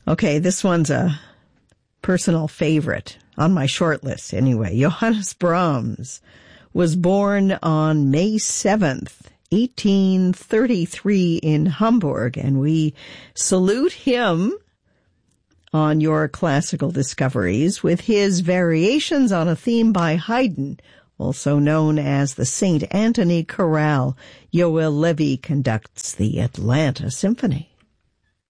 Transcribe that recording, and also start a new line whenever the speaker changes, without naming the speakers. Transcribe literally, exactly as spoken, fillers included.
Okay, this one's a personal favorite on my short list anyway. Johannes Brahms was born on May seventh, eighteen thirty-three in Hamburg, and we salute him on your classical discoveries with his variations on a theme by Haydn, also known as the Saint Anthony Chorale. Yoel Levy conducts the Atlanta Symphony.